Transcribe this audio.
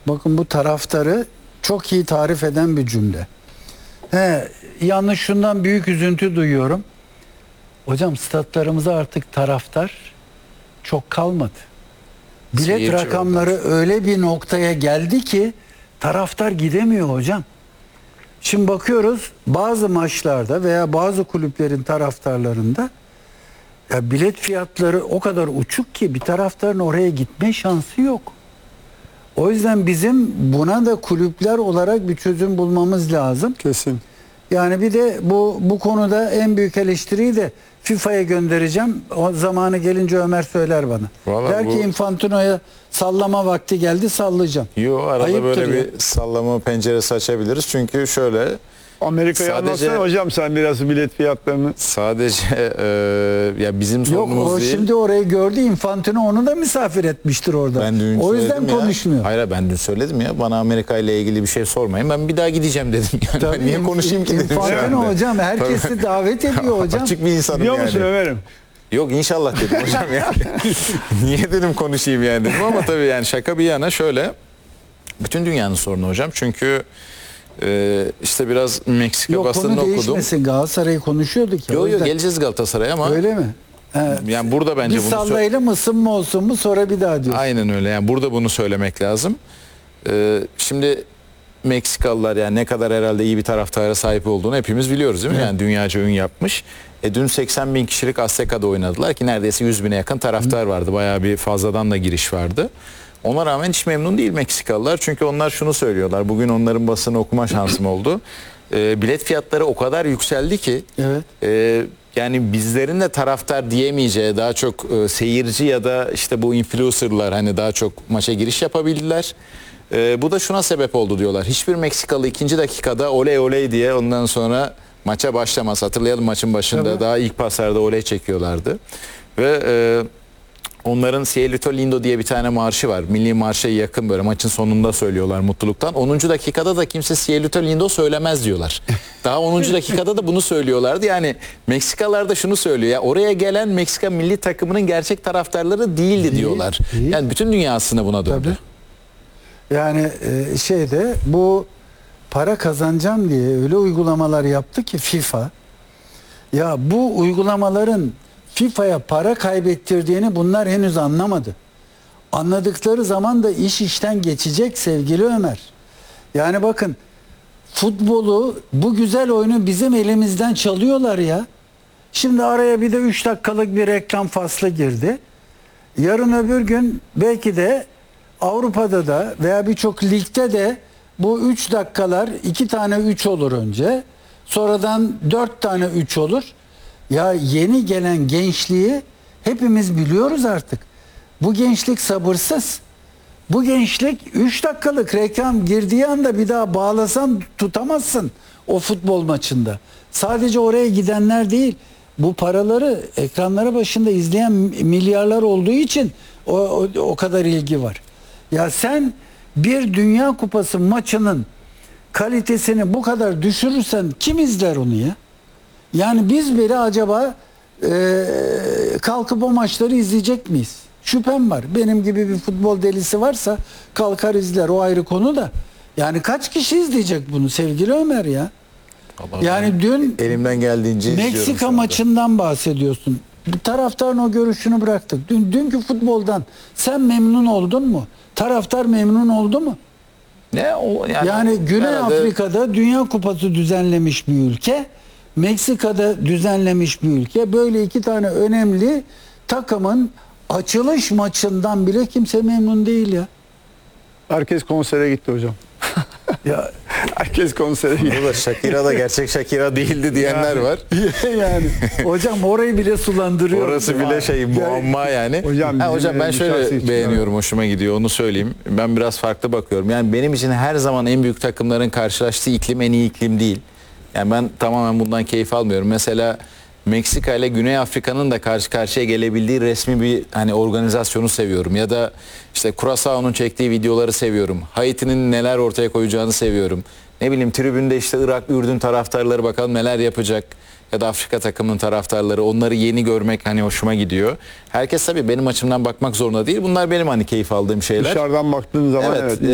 Bakın bu taraftarı çok iyi tarif eden bir cümle. Yalnız şundan büyük üzüntü duyuyorum. Hocam statlarımıza artık taraftar çok kalmadı. Bilet Seyirci rakamları öyle bir noktaya geldi ki taraftar gidemiyor hocam. Şimdi bakıyoruz bazı maçlarda veya bazı kulüplerin taraftarlarında ya bilet fiyatları o kadar uçuk ki bir taraftarın oraya gitme şansı yok. O yüzden bizim buna da kulüpler olarak bir çözüm bulmamız lazım. Kesin. Yani bir de bu konuda en büyük eleştiriyi de FIFA'ya göndereceğim. O zamanı gelince Ömer söyler bana. Vallahi Der ki Infantino'ya sallama vakti geldi, sallayacağım. arada Ayıptır böyle ya. bir sallama penceresi açabiliriz. Çünkü şöyle Amerika'yı Sadece- anlatsana hocam sen biraz bilet fiyatlarını. sadece ya bizim Yok sorunumuz o değil. şimdi orayı gördü, Infantino onu da misafir etmiştir orada. Ben dün O yüzden söyledim ya. konuşmuyor. Hayır ben dün söyledim ya. Bana Amerika ile ilgili bir şey sormayın. Ben bir daha gideceğim dedim. Yani Tabii, ben niye konuşayım ki dedim. şu Infantino anda. hocam herkesi davet ediyor hocam. Açık bir insanım Biliyor yani. musun Ömer'im? Yok inşallah dedim hocam yani. Niye dedim konuşayım yani dedim ama tabii yani şaka bir yana şöyle. Bütün dünyanın sorunu hocam. Çünkü işte biraz Meksika Yok basınını konu okudum. değişmesin, Galatasaray'ı konuşuyorduk ya. o Yok yüzden. geleceğiz Galatasaray'a ama Öyle mi? yani burada bence Bir bunu sallayalım, ısınma olsun mu sonra bir daha diyorsun. aynen öyle. Yani burada bunu söylemek lazım. Şimdi Meksikalılar yani ne kadar herhalde iyi bir taraftara sahip olduğunu hepimiz biliyoruz değil mi? Yani dünyaca ün yapmış. Dün 80 bin kişilik Azteca'da oynadılar ki neredeyse 100 bine yakın taraftar vardı. Bayağı bir fazladan da giriş vardı. Ona rağmen hiç memnun değil Meksikalılar. Çünkü onlar şunu söylüyorlar. Bugün onların basını okuma şansım oldu. Bilet fiyatları o kadar yükseldi ki Evet. yani bizlerin de taraftar diyemeyeceği daha çok seyirci ya da işte bu influencerlar hani daha çok maça giriş yapabildiler. Bu da şuna sebep oldu diyorlar. Hiçbir Meksikalı ikinci dakikada oley oley diye ondan sonra maça başlamaz. Hatırlayalım maçın başında Tabii. daha ilk paslarda oley çekiyorlardı. Ve onların Cielito Lindo diye bir tane marşı var. Milli marşa yakın böyle maçın sonunda söylüyorlar mutluluktan. 10. dakikada da kimse Cielito Lindo söylemez diyorlar. Daha 10. dakikada da bunu söylüyorlardı. Yani Meksikalılar da şunu söylüyor. Ya oraya gelen Meksika milli takımının gerçek taraftarları değildi diyorlar. değil. Yani bütün dünya aslında buna döndü. Tabii. Yani bu para kazanacağım diye öyle uygulamalar yaptı ki FIFA. Ya bu uygulamaların FIFA'ya para kaybettirdiğini bunlar henüz anlamadı. Anladıkları zaman da iş işten geçecek sevgili Ömer. Yani bakın futbolu, bu güzel oyunu bizim elimizden çalıyorlar ya. Şimdi araya bir de 3 dakikalık bir reklam faslı girdi. Yarın öbür gün belki de Avrupa'da da veya birçok ligde de bu 3 dakikalar 2 tane 3 olur önce. Sonradan 4 tane 3 olur. Ya yeni gelen gençliği hepimiz biliyoruz artık. Bu gençlik sabırsız. Bu gençlik 3 dakikalık reklam girdiği anda bir daha bağlasan tutamazsın o futbol maçında. Sadece oraya gidenler değil, bu paraları ekranlara başında izleyen milyarlar olduğu için o kadar ilgi var. Ya sen bir Dünya Kupası maçının kalitesini bu kadar düşürürsen kim izler onu ya? Yani biz bile acaba kalkıp o maçları izleyecek miyiz? Şüphem var. Benim gibi bir futbol delisi varsa kalkar izler, o ayrı konu da. Yani kaç kişi izleyecek bunu sevgili Ömer ya? Yani dün Elimden geldiğince izliyorum şu Meksika anda. maçından bahsediyorsun. Bu taraftarın o görüşünü bıraktık. Dünkü futboldan sen memnun oldun mu? Taraftar memnun oldu mu? Ne o Yani Güney herhalde- Afrika'da Dünya Kupası düzenlemiş bir ülke, Meksika'da düzenlemiş bir ülke. Böyle iki tane önemli takımın açılış maçından bile kimse memnun değil ya. Herkes konsere gitti hocam. Ya Herkes konsere gitti. Burada Shakira da gerçek Shakira değildi diyenler var. yani hocam orayı bile sulandırıyor. Orası bile şey muamma yani. Hocam, Hocam ben bizim şahsi şöyle için beğeniyorum, hoşuma gidiyor onu söyleyeyim. Ben biraz farklı bakıyorum. Yani benim için her zaman en büyük takımların karşılaştığı iklim en iyi iklim değil. Yani ben tamamen bundan keyif almıyorum. Mesela Meksika ile Güney Afrika'nın da karşı karşıya gelebildiği resmi bir hani organizasyonu seviyorum. Ya da işte Curaçao'nun çektiği videoları seviyorum. Haiti'nin neler ortaya koyacağını seviyorum. Ne bileyim tribünde işte Irak, Ürdün taraftarları bakalım neler yapacak. Ya da Afrika takımının taraftarları, onları yeni görmek hani hoşuma gidiyor. Herkes tabii benim açımdan bakmak zorunda değil. Bunlar benim hani keyif aldığım şeyler. Dışarıdan baktığın zaman Evet, evet.